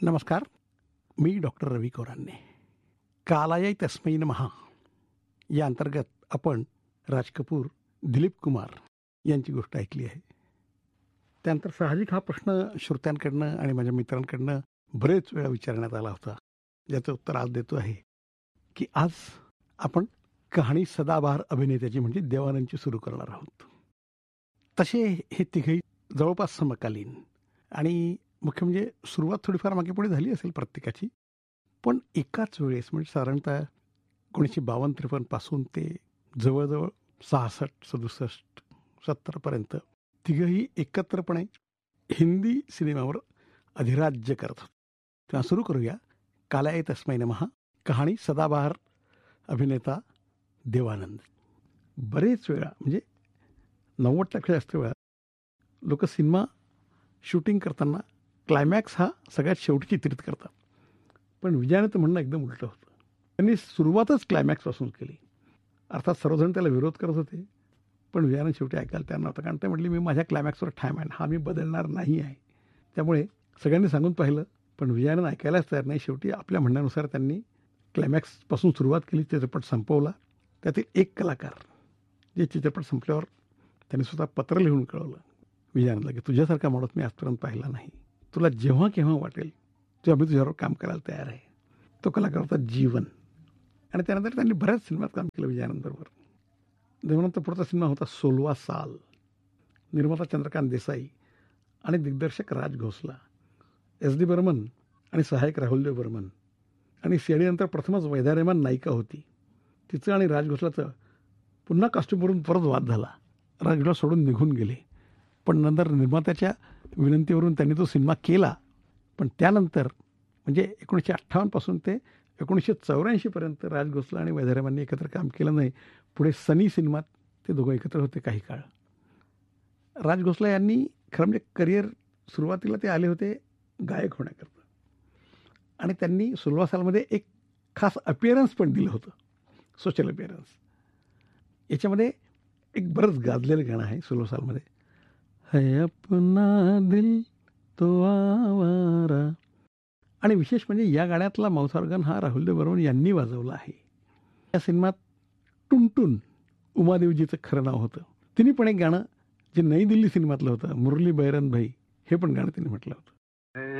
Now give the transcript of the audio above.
नमस्कार. मी डॉक्टर रवी कोरांने. कालाय तस्मै नमः या अंतर्गत आपण राज कपूर, दिलीप कुमार यांची गोष्ट ऐकली आहे. त्यानंतर साहजिक हा प्रश्न श्रोत्यांकडनं आणि माझ्या मित्रांकडनं बरेच वेळा विचारण्यात आला होता, ज्याचं उत्तर आज देतो आहे की आज आपण कहाणी सदाबहार अभिनेत्याची म्हणजे देवानंदची सुरू करणार आहोत. तसे हे तिघही जवळपास समकालीन आणि मुख्य म्हणजे सुरुवात थोडीफार मागे पुढे झाली असेल प्रत्येकाची, पण एकाच वेळेस म्हणजे साधारणतः 1952-53 पासून ते जवळजवळ 66-67 70पर्यंत तिघंही एकत्रपणे हिंदी सिनेमावर अधिराज्य करत होते. तेव्हा सुरू करूया. कालाय तस्मै नमः. कहाणी सदाबहार अभिनेता देवानंद. बरेच वेळा म्हणजे 90% जास्त वेळा लोक सिनेमा शूटिंग करताना क्लायमॅक्स हा सगळ्यात शेवटी चित्रित करतात, पण विजयानं म्हणणं एकदम उलटं होतं. त्यांनी सुरुवातच क्लायमॅक्सपासून केली. अर्थात सर्वजण त्याला विरोध करत होते, पण विजयानं शेवटी ऐकायला तयार नव्हतं, कारण ते म्हटले मी माझ्या क्लायमॅक्सवर ठाम आहे, हा मी बदलणार नाही आहे. त्यामुळे सगळ्यांनी सांगून पाहिलं, पण विजयानं ऐकायलाच तयार नाही. शेवटी आपल्या म्हणण्यानुसार त्यांनी क्लायमॅक्सपासून सुरुवात केली, चित्रपट संपवला. त्यातील एक कलाकार जे चित्रपट संपल्यावर त्यांनी स्वतः पत्र लिहून कळवलं विजयानंदला की तुझ्यासारखा माणूस मी आजपर्यंत पाहिला नाही, तुला जेव्हा केव्हा वाटेल तेव्हा मी तुझ्यावर काम करायला तयार आहे. तो कलाकार होता जीवन. आणि त्यानंतर त्यांनी बऱ्याच सिनेमात काम केलं विजयानंदबरोबर. देवानंद पुढचा सिनेमा होता 16 साल. निर्माता चंद्रकांत देसाई आणि दिग्दर्शक राज घोसला, SD बर्मन आणि सहाय्यक राहुलदेव बर्मन. आणि सीआयडीनंतर प्रथमच वैद्या रेहमान नायिका होती. तिचं आणि राज घोसलाचं पुन्हा कॉस्ट्यूमवरून परत वाद झाला. राज घोसला सोडून निघून गेले, पण नंतर निर्मात्याच्या विनंतीवरून त्यांनी तो सिनेमा केला. पण त्यानंतर म्हणजे 1958 पासून ते 1984पर्यंत राज घोसला आणि वैद्या रेहमानने एकत्र काम केलं नाही. पुढे सनी सिनेमात ते दोघं एकत्र होते काही काळ. राज घोसला यांनी खरं म्हणजे करिअर सुरुवातीला ते आले होते गायक होण्याकरता, आणि त्यांनी 16 सालमध्ये एक खास अपिअरन्स पण दिलं होतं, सोशल अपिअरन्स. याच्यामध्ये एक बरंच गाजलेलं गाणं आहे 16 सालमध्ये, है अपना दिल तो आवारा. आणि विशेष म्हणजे या गाण्यातला माउथ ऑर्गन हा राहुलदेव बर्मन यांनी वाजवला आहे. या सिनेमात टुनटुन उमादेवीजीचं खरं नाव होतं. तिने पण एक गाणं जे नई दिल्ली सिनेमातलं होतं, मुरली बैरन भाई, हे पण गाणं तिने म्हटलं होतं.